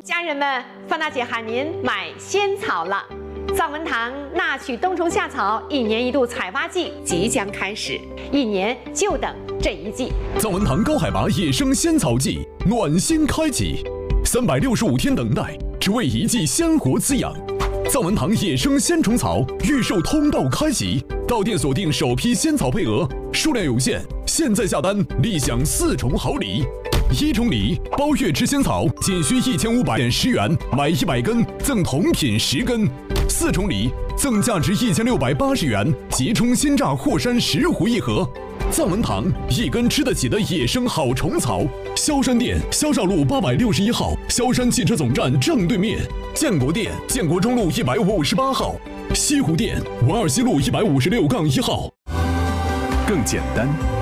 家人们，范大姐喊您买仙草了。藏文堂纳取冬虫夏草1年1度采发季即将开始，1年就等这一季。 藏文堂高海拔野生仙草季暖心开启，365天等待，只为一季鲜活滋养。藏文堂野生鲜虫草预售通道开启，到店锁定首批仙草配额，数量有限，现在下单立享4重好礼。1重礼，包月吃仙草仅需1510元，买100根赠同品10根。4重礼，赠价值1680元即冲鲜榨霍山10壶1盒。藏文堂一根吃得起的野生好虫草，萧山店萧少路861号，萧山汽车总站正对面；建国店建国中路158号，西湖店文二西路156-1号。 更简单，